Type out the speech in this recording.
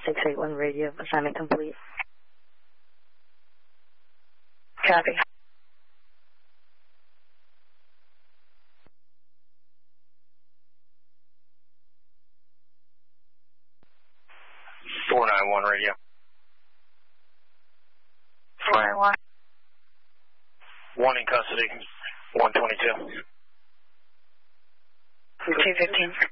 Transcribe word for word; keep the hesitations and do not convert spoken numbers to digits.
six eight one radio, assignment complete. Copy. four nine one radio. four nine one. One in custody, one twenty-two. two fifteen.